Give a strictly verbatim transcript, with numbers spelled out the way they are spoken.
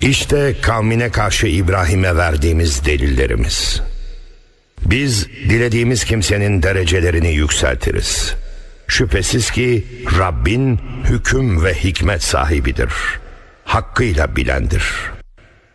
İşte kavmine karşı İbrahim'e verdiğimiz delillerimiz. Biz dilediğimiz kimsenin derecelerini yükseltiriz. Şüphesiz ki Rabbin hüküm ve hikmet sahibidir. Hakkıyla bilendir.